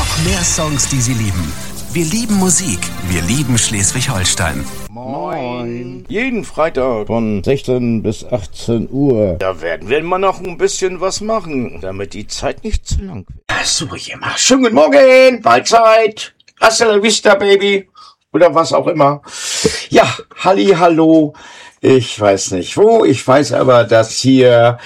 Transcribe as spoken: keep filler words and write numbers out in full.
Mehr Songs, die Sie lieben. Wir lieben Musik. Wir lieben Schleswig-Holstein. Moin. Jeden Freitag von sechzehn bis achtzehn Uhr. Da werden wir immer noch ein bisschen was machen, damit die Zeit nicht zu lang wird. Das suche ich immer. Schönen guten Morgen, Mahlzeit. Hasta la vista, Baby. Oder was auch immer. Ja, halli, hallo. Ich weiß nicht wo. Ich weiß aber, dass hier